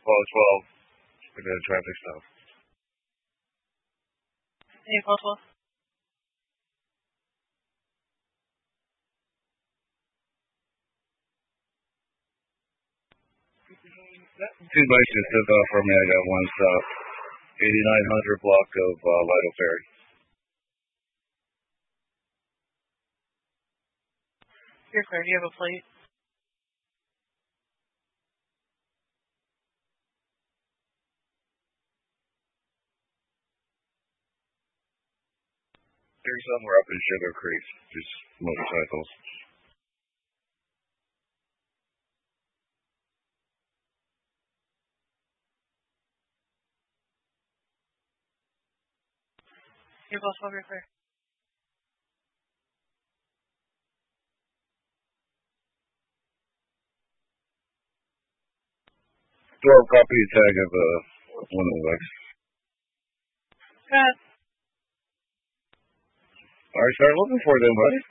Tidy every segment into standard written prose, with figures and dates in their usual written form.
1212. We got a traffic stop. Hey, 1212. Two bikes just took off from me. I got one stop. 8900 block of Lido Ferry. You're clear. Do you have a plate? There's somewhere up in Sugar Creek. Just motorcycles. You're 1212. You're clear. Copy tag of one of the bikes. Go ahead. Alright, start looking for them, buddy.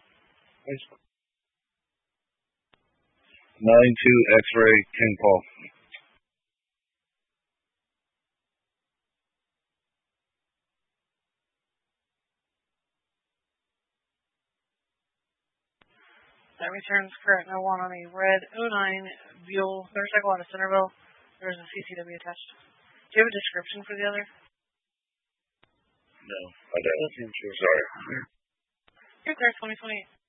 92 X-ray King Paul. That returns correct. Now one on a red 09 Buell motorcycle out of Centerville. There's a CCW attached. Do you have a description for the other? No, I don't. Sorry. You're clear. 2028.